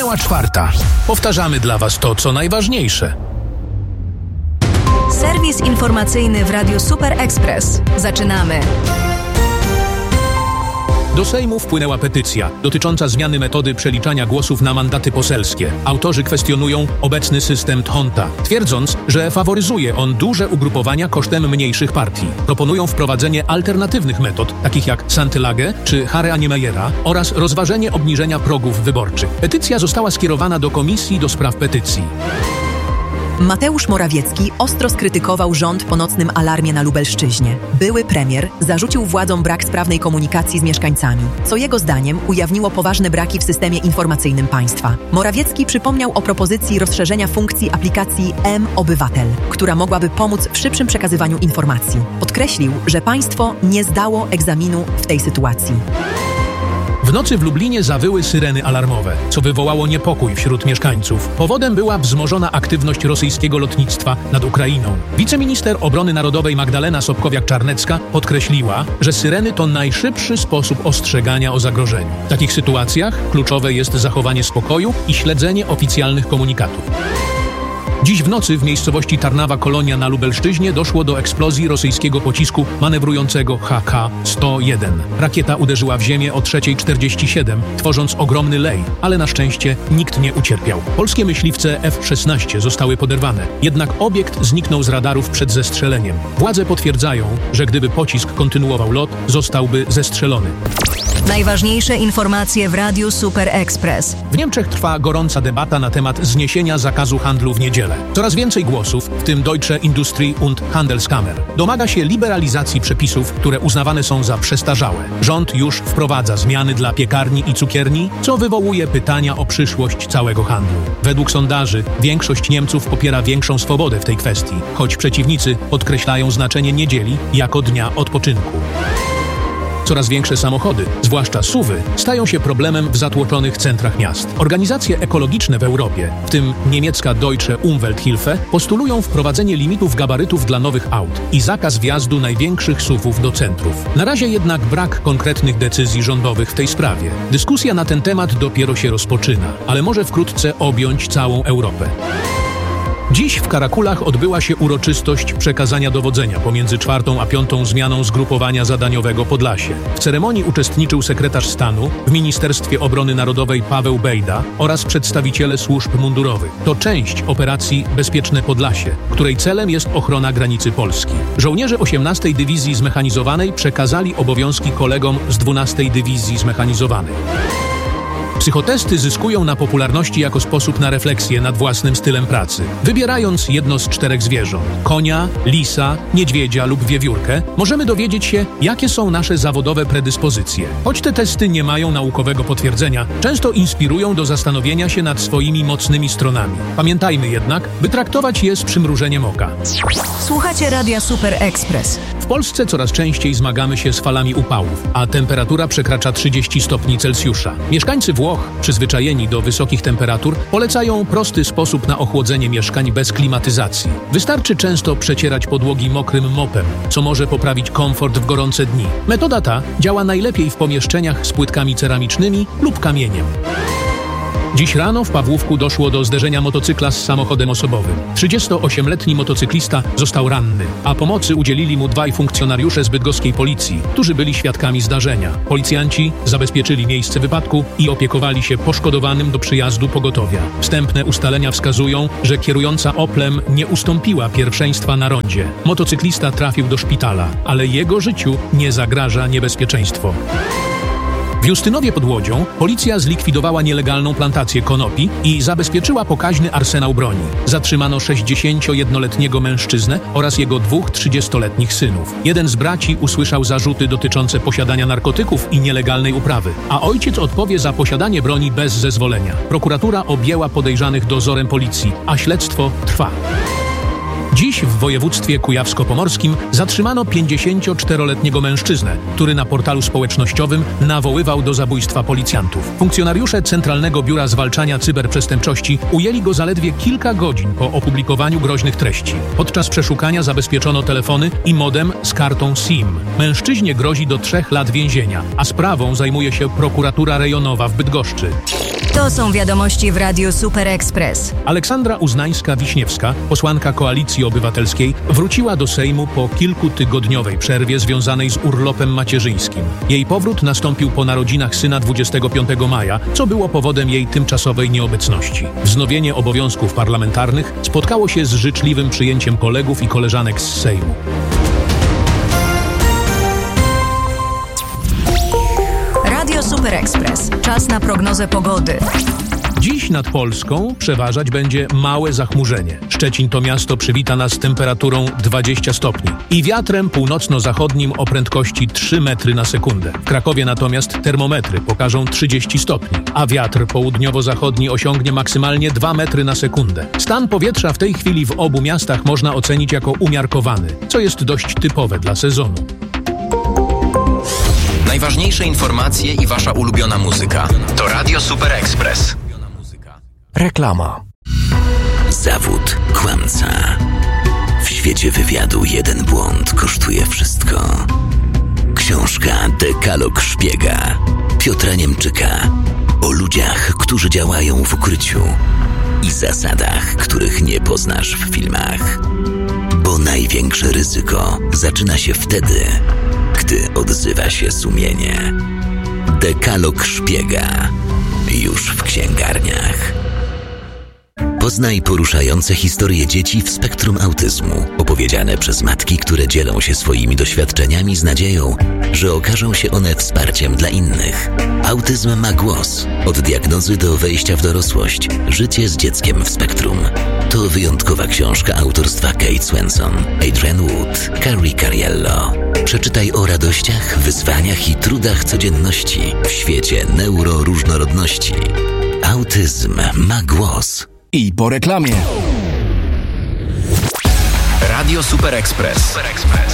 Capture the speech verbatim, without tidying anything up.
Minęła czwarta. Powtarzamy dla Was to, co najważniejsze. Serwis informacyjny w Radiu Super Express. Zaczynamy. Do Sejmu wpłynęła petycja dotycząca zmiany metody przeliczania głosów na mandaty poselskie. Autorzy kwestionują obecny system Thonta, twierdząc, że faworyzuje on duże ugrupowania kosztem mniejszych partii. Proponują wprowadzenie alternatywnych metod, takich jak Santylage czy Hare Niemayera, oraz rozważenie obniżenia progów wyborczych. Petycja została skierowana do Komisji do Spraw Petycji. Mateusz Morawiecki ostro skrytykował rząd po nocnym alarmie na Lubelszczyźnie. Były premier zarzucił władzom brak sprawnej komunikacji z mieszkańcami, co jego zdaniem ujawniło poważne braki w systemie informacyjnym państwa. Morawiecki przypomniał o propozycji rozszerzenia funkcji aplikacji M-Obywatel, która mogłaby pomóc w szybszym przekazywaniu informacji. Podkreślił, że państwo nie zdało egzaminu w tej sytuacji. W nocy w Lublinie zawyły syreny alarmowe, co wywołało niepokój wśród mieszkańców. Powodem była wzmożona aktywność rosyjskiego lotnictwa nad Ukrainą. Wiceminister Obrony Narodowej Magdalena Sobkowiak-Czarnecka podkreśliła, że syreny to najszybszy sposób ostrzegania o zagrożeniu. W takich sytuacjach kluczowe jest zachowanie spokoju i śledzenie oficjalnych komunikatów. Dziś w nocy w miejscowości Tarnawa Kolonia na Lubelszczyźnie doszło do eksplozji rosyjskiego pocisku manewrującego H K sto jeden. Rakieta uderzyła w ziemię o trzecia czterdzieści siedem, tworząc ogromny lej, ale na szczęście nikt nie ucierpiał. Polskie myśliwce F szesnaście zostały poderwane, jednak obiekt zniknął z radarów przed zestrzeleniem. Władze potwierdzają, że gdyby pocisk kontynuował lot, zostałby zestrzelony. Najważniejsze informacje w Radiu Super Express. W Niemczech trwa gorąca debata na temat zniesienia zakazu handlu w niedzielę. Coraz więcej głosów, w tym Deutsche Industrie- und Handelskammer, domaga się liberalizacji przepisów, które uznawane są za przestarzałe. Rząd już wprowadza zmiany dla piekarni i cukierni, co wywołuje pytania o przyszłość całego handlu. Według sondaży większość Niemców popiera większą swobodę w tej kwestii, choć przeciwnicy podkreślają znaczenie niedzieli jako dnia odpoczynku. Coraz większe samochody, zwłaszcza suwy, stają się problemem w zatłoczonych centrach miast. Organizacje ekologiczne w Europie, w tym niemiecka Deutsche Umwelthilfe, postulują wprowadzenie limitów gabarytów dla nowych aut i zakaz wjazdu największych suwów do centrów. Na razie jednak brak konkretnych decyzji rządowych w tej sprawie. Dyskusja na ten temat dopiero się rozpoczyna, ale może wkrótce objąć całą Europę. Dziś w Karakulach odbyła się uroczystość przekazania dowodzenia pomiędzy czwartą a piątą zmianą zgrupowania zadaniowego Podlasie. W ceremonii uczestniczył sekretarz stanu w Ministerstwie Obrony Narodowej Paweł Bejda oraz przedstawiciele służb mundurowych. To część operacji Bezpieczne Podlasie, której celem jest ochrona granicy Polski. Żołnierze osiemnastej Dywizji Zmechanizowanej przekazali obowiązki kolegom z dwunastej Dywizji Zmechanizowanej. Psychotesty zyskują na popularności jako sposób na refleksję nad własnym stylem pracy. Wybierając jedno z czterech zwierząt – konia, lisa, niedźwiedzia lub wiewiórkę – możemy dowiedzieć się, jakie są nasze zawodowe predyspozycje. Choć te testy nie mają naukowego potwierdzenia, często inspirują do zastanowienia się nad swoimi mocnymi stronami. Pamiętajmy jednak, by traktować je z przymrużeniem oka. Słuchacie Radia Super Express. W Polsce coraz częściej zmagamy się z falami upałów, a temperatura przekracza trzydzieści stopni Celsjusza. Mieszkańcy Włoch, przyzwyczajeni do wysokich temperatur, polecają prosty sposób na ochłodzenie mieszkań bez klimatyzacji. Wystarczy często przecierać podłogi mokrym mopem, co może poprawić komfort w gorące dni. Metoda ta działa najlepiej w pomieszczeniach z płytkami ceramicznymi lub kamieniem. Dziś rano w Pawłówku doszło do zderzenia motocykla z samochodem osobowym. trzydziestoośmioletni motocyklista został ranny, a pomocy udzielili mu dwaj funkcjonariusze z bydgoskiej policji, którzy byli świadkami zdarzenia. Policjanci zabezpieczyli miejsce wypadku i opiekowali się poszkodowanym do przyjazdu pogotowia. Wstępne ustalenia wskazują, że kierująca Oplem nie ustąpiła pierwszeństwa na rondzie. Motocyklista trafił do szpitala, ale jego życiu nie zagraża niebezpieczeństwo. W Justynowie pod Łodzią policja zlikwidowała nielegalną plantację konopi i zabezpieczyła pokaźny arsenał broni. Zatrzymano sześćdziesięciojednoletniego mężczyznę oraz jego dwóch trzydziestoletnich synów. Jeden z braci usłyszał zarzuty dotyczące posiadania narkotyków i nielegalnej uprawy, a ojciec odpowie za posiadanie broni bez zezwolenia. Prokuratura objęła podejrzanych dozorem policji, a śledztwo trwa. Dziś w województwie kujawsko-pomorskim zatrzymano pięćdziesięcioczteroletniego mężczyznę, który na portalu społecznościowym nawoływał do zabójstwa policjantów. Funkcjonariusze Centralnego Biura Zwalczania Cyberprzestępczości ujęli go zaledwie kilka godzin po opublikowaniu groźnych treści. Podczas przeszukania zabezpieczono telefony i modem z kartą SIM. Mężczyźnie grozi do trzech lat więzienia, a sprawą zajmuje się prokuratura rejonowa w Bydgoszczy. To są wiadomości w Radiu Super Express. Aleksandra Uznańska-Wiśniewska, posłanka Koalicji Obywatelskiej, wróciła do Sejmu po kilkutygodniowej przerwie związanej z urlopem macierzyńskim. Jej powrót nastąpił po narodzinach syna dwudziestego piątego maja, co było powodem jej tymczasowej nieobecności. Wznowienie obowiązków parlamentarnych spotkało się z życzliwym przyjęciem kolegów i koleżanek z Sejmu. Radio Super Express. Czas na prognozę pogody. Dziś nad Polską przeważać będzie małe zachmurzenie. Szczecin to miasto przywita nas temperaturą dwadzieścia stopni i wiatrem północno-zachodnim o prędkości trzy metry na sekundę. W Krakowie natomiast termometry pokażą trzydzieści stopni, a wiatr południowo-zachodni osiągnie maksymalnie dwa metry na sekundę. Stan powietrza w tej chwili w obu miastach można ocenić jako umiarkowany, co jest dość typowe dla sezonu. Najważniejsze informacje i wasza ulubiona muzyka to Radio Super Express. Reklama. Zawód kłamca. W świecie wywiadu jeden błąd kosztuje wszystko. Książka Dekalog Szpiega Piotra Niemczyka o ludziach, którzy działają w ukryciu i zasadach, których nie poznasz w filmach. Bo największe ryzyko zaczyna się wtedy, gdy odzywa się sumienie. Dekalog Szpiega już w księgarniach. Poznaj poruszające historie dzieci w spektrum autyzmu, opowiedziane przez matki, które dzielą się swoimi doświadczeniami z nadzieją, że okażą się one wsparciem dla innych. Autyzm ma głos. Od diagnozy do wejścia w dorosłość. Życie z dzieckiem w spektrum. To wyjątkowa książka autorstwa Kate Swenson, Adrian Wood, Carrie Cariello. Przeczytaj o radościach, wyzwaniach i trudach codzienności w świecie neuroróżnorodności. Autyzm ma głos. I po reklamie. Radio Super Express.